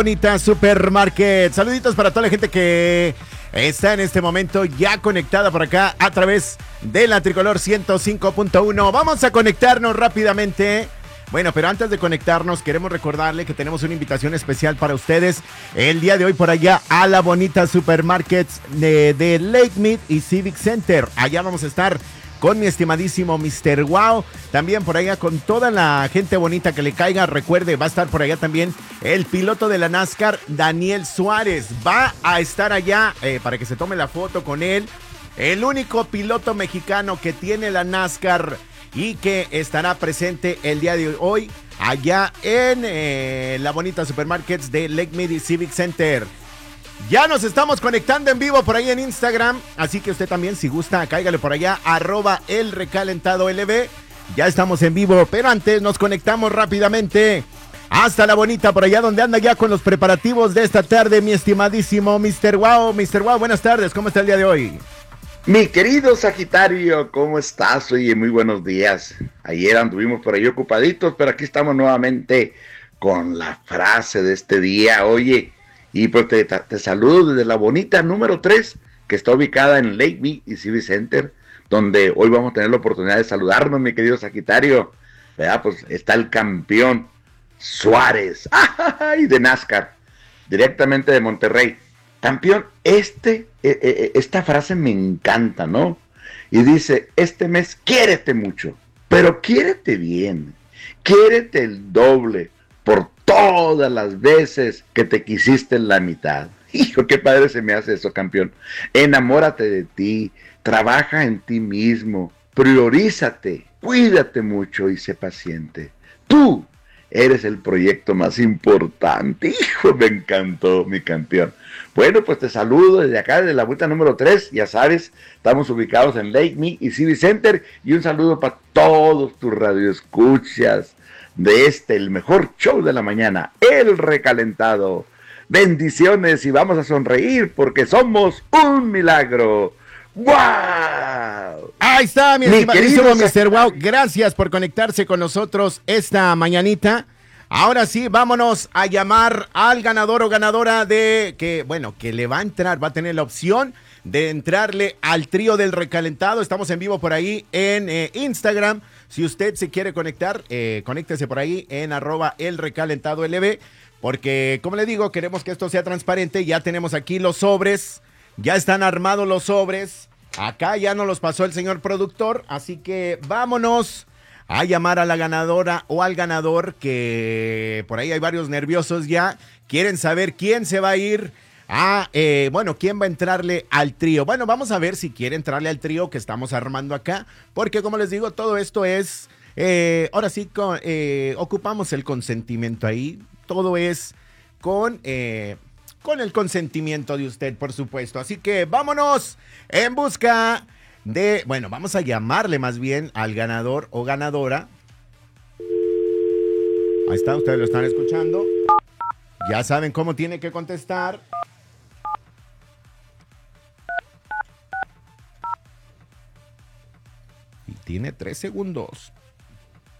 Bonita Supermarket. Saluditos para toda la gente que está en este momento ya conectada por acá a través de la Tricolor 105.1. Vamos a conectarnos rápidamente. Bueno, pero antes de conectarnos, queremos recordarle que tenemos una invitación especial para ustedes el día de hoy por allá a la Bonita Supermarket de Lake Mead y Civic Center. Allá vamos a estar con mi estimadísimo Mr. Wow, también por allá con toda la gente bonita que le caiga. Recuerde, va a estar por allá también el piloto de la NASCAR, Daniel Suárez. Va a estar allá para que se tome la foto con él. El único piloto mexicano que tiene la NASCAR y que estará presente el día de hoy allá en la Bonita Supermarkets de Lake Mead y Civic Center. Ya nos estamos conectando en vivo por ahí en Instagram, así que usted también, si gusta, cáigale por allá, @elrecalentadolb. Ya estamos en vivo, pero antes nos conectamos rápidamente hasta la Bonita, por allá donde anda ya con los preparativos de esta tarde, mi estimadísimo Mr. Wow. Mr. Wow, buenas tardes, ¿cómo está el día de hoy? Mi querido Sagitario, ¿cómo estás? Oye, muy buenos días. Ayer anduvimos por ahí ocupaditos, pero aquí estamos nuevamente con la frase de este día. Oye, y pues te saludo desde la Bonita número 3, que está ubicada en Lake Mead y Civic Center, donde hoy vamos a tener la oportunidad de saludarnos, mi querido Sagitario. ¿Verdad? Pues está el campeón Suárez, ¡ay! De NASCAR, directamente de Monterrey. Campeón, esta frase me encanta, ¿no? Y dice, este mes quiérete mucho, pero quiérete bien, quiérete el doble por todas las veces que te quisiste en la mitad. Hijo, qué padre se me hace eso, campeón. Enamórate de ti, trabaja en ti mismo, priorízate, cuídate mucho y sé paciente. Tú eres el proyecto más importante. Hijo, me encantó, mi campeón. Bueno, pues te saludo desde acá, desde la vuelta número 3. Ya sabes, estamos ubicados en Lake Mead y Civic Center. Y un saludo para todos tus radioescuchas de el mejor show de la mañana, El Recalentado. Bendiciones y vamos a sonreír porque somos un milagro. ¡Wow! Ahí está, mi estimadísimo Mr. Wow. Gracias por conectarse con nosotros esta mañanita. Ahora sí, vámonos a llamar al ganador o ganadora que le va a entrar, va a tener la opción de entrarle al trío del recalentado. Estamos en vivo por ahí en Instagram. Si usted se quiere conectar, conéctese por ahí en @elrecalentadolb, porque como le digo, queremos que esto sea transparente. Ya tenemos aquí los sobres, ya están armados los sobres. Acá ya nos los pasó el señor productor, así que vámonos a llamar a la ganadora o al ganador, que por ahí hay varios nerviosos ya. Quieren saber quién se va a ir quién va a entrarle al trío. Bueno, vamos a ver si quiere entrarle al trío que estamos armando acá, porque como les digo, todo esto es, ahora sí, ocupamos el consentimiento ahí. Todo es con el consentimiento de usted, por supuesto. Así que vámonos en busca vamos a llamarle más bien al ganador o ganadora. Ahí está, ustedes lo están escuchando. Ya saben cómo tiene que contestar. Y tiene 3 segundos.